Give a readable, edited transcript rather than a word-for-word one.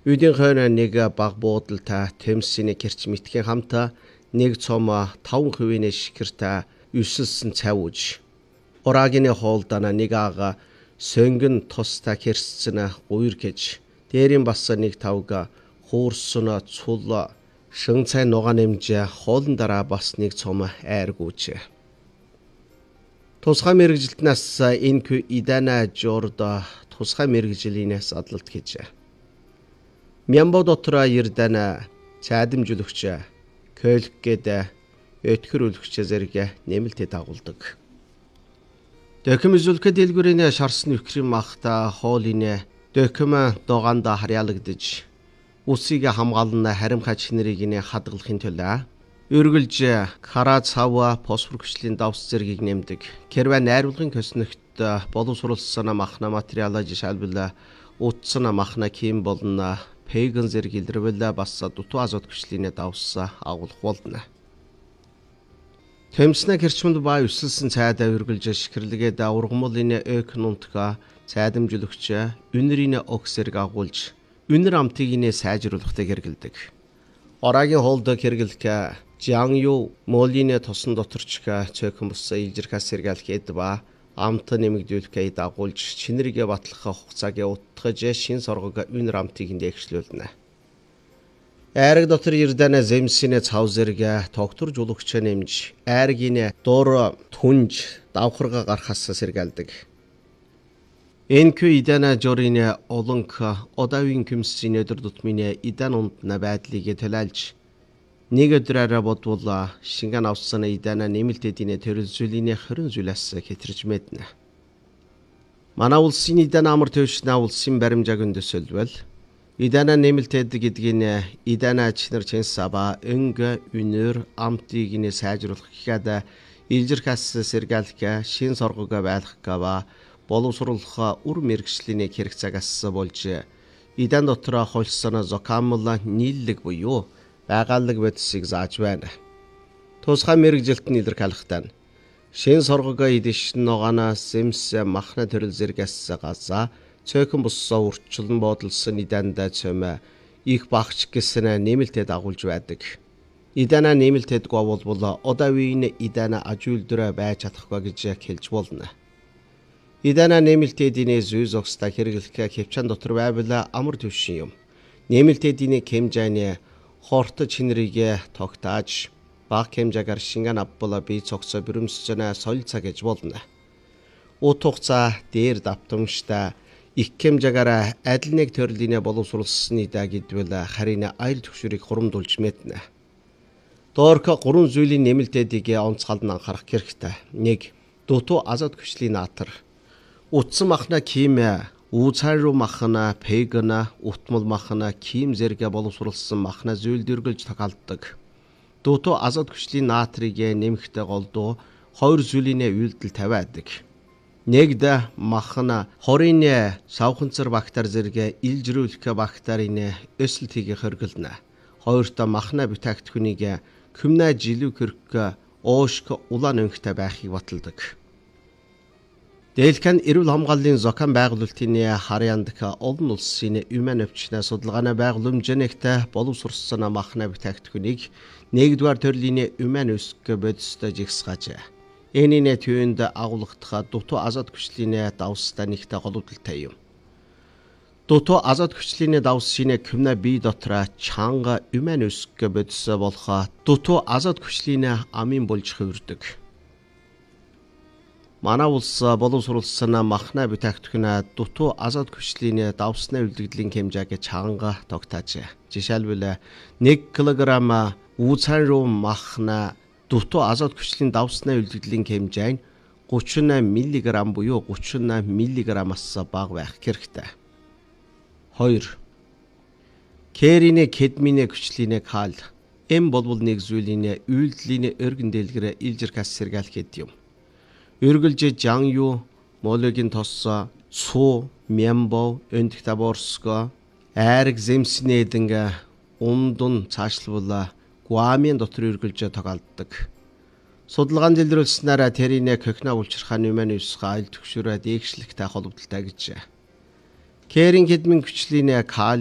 Үдийн хойно нэг баг буудалтай Томсины гэрч мэтхийн хамта нэг цом 5% шикэртэй өсөлсөн цав үж. Ораагины хоолдана нэг ага сөнгөн тустай хэрсцэн гуйр гэж. Дээрийн бас нэг тавга хуурсан цул шинцай нуга нэмж хоолн дараа бас нэг цом айргүүч. Тусгай мэрэгжилтнээс энэ идана жорда тусгай мэрэгжилийнээс адлалт гэж. Мямбо дотор ирдана цаадамжлөгч көлггээд өтгөр үлгч зэрэг нэмэлтээ дагуулдаг. Дөкөм зүлхэ дэлгүрийн шарсан үхрийн махта хоолын дөкөм догоонда харьяалагдж усыг хамгаална харимхай чинэрийг хадгалахын төлөө үргэлж кара цава фосфор хүчлийн давс зэргийг нэмдэг. Керва найруулгын көснөгт боловсруулсан махна материалаа жишээлбэл утсан махна ким болно пейгэн зэрэг илэрвэл бас дутуу азот хүчлийн давс агуулах болно. Томсны гэрчмэнд ба өсөлсөн цайдаа үргэлж шикэрлэгээд ургамлын экономика цайдамжлөгч үнэрийн оксэрг агуулж үнэр амтыг сайжруулахтай хэрэгэлдэг. Ораагийн хоолд хэрэглэх Жангю молины тосон доторч цөөхөн бус илжирхас сэргэлгээд ба амт нэмэгдүүлэхээ дагуулж чинэргээ батлах хугацааг утгаж шин соргог үнэр амтыг дэвшлүүлнэ. Айраг дотор ирдэнэ земсинэ цав зэрэг тогтор жуулгч нэмж айргийн дуур түнж давхарга гарахаас сэргэлдэг. Энэ идана жорин олонк одавын күмсийн өдөр тутмын идан ундна байдлыг төлөөлж нэг өдрөөр бодвол шингэн авсан идана нэмэлтэдийн төрөлжүүлний 20 зүйлээс хэтэрж мэднэ. Манай улсын идана амар төвшнээ улсын баримжааг өндөсөлвөл идана нэмэлтэд гэдгийг идана чинэр чинсаба өнг үнэр амтыг сайжруулах гэхэд илжирхас сэргэлэх шин соргог байлгах гава боловсруулах үр мэрэгчлийн хэрэг цагаас болж идан дотор холсон зокамла нийллэг буюу байгаалаг бодисыг зааж байна. Тусгай мэрэгжилтэн илэрхийлэхтэн шин соргог идэж ногоона сэмс махна төрөл зэрэгс газа цөөхөн буссаа урчлан бодолсон иданда цөмө их багч гэсэн нэмэлтэд агуулж байдаг. Идана нэмэлтэд говолбол одавын идана ажуулдраа байж чадахгүй гэж хэлж болно. Идана нэмэлтэдийн зүй зогстой хэрэглэх хөвчөн дотор байвал амар төвшин юм. Нэмэлтэдийн хэмжээний хорт чинэрийг тогтааж баг хэмжээгээр шингэн авбал бие цогцоо бүрэмсчнэ солилцаа гэж болно. Ут хугацаа дээр давтамжтай их хэмжээгээр адил нэг төрлийн боловсруулсны даа гэдвэл харин аял төвшөрийг хурамдуулж мэднэ. Доорх 3 зүйлийн нэмэлтэдийг онцгойлон анхаарах хэрэгтэй. 1. Дутуу азот хүчлийн наатар. Утсан махна кимэ, uuцайруу махна пейгна, утмал махна ким зэрэг боловсруулсан махна зүйл дэргэлж тохиолддог. Дутуу азот хүчлийн наатрыг нэмэхдээ голдуу 2 зүйлийн үйлдэл тавиадаг. Нэгд махна хорийн савханцар бактери зэрэг илжирүүлэх бактерийн өсөлтийг хоригдолно. Хоёрт махна бүтээгдэхүүнийг күмнэ жилүү хөрөх оошк улаан өнгөтэй байхыг баталдаг. Дэлхэн эрүүл хамгааллын зохион байгуулалтын харьяандах олон улсын уман өвчнө судалгааны байгууламжнэгт боловсруулсан махна бүтээгдэхүүнийг 1-р төрлийн уман өсөх бодистой жигсгаж энэний төвөнд агуулгадах дутуу азот хүчлийн давстай нэгтэй холбогдолтой юм. Дутуу азот хүчлийн давс шинэ күмнэ бие дотор чанга уман өсөх бодис болох дутуу азот хүчлийн амын болж хувирдаг. Манай улс боловсруулсан махна бүтээгдэхүүн дутуу азот хүчлийн давсны үлдэгдлийн хэмжээг чанга тогтааж. Жишээлбэл 1 кг uuцайруу махна дутуу азот хүчлийн давсны үлдэгдлийн хэмжээ нь 30 мг буюу 30 мг-аас бага байх хэрэгтэй. 2. Керийн кедмийн хүчлийн кал. Эм болвол нэг зүйлийн үйлдэлийн өргөн дэлгэр илжирхас сэргэлэхэд юм. Үргэлж Жангю мологийн тос су мямбо өндөх таборско айраг земсний эдэнг ундун цаашлуулаа Гуамын дотор үргэлж тохиолддог. Судалгаанд илрүүлснээр тэрийн кокна улчирхааны юмны өсөх айл төгшөрөө дээшлэхтэй холбогдолтой гэж. Керийн кедмийн хүчлийн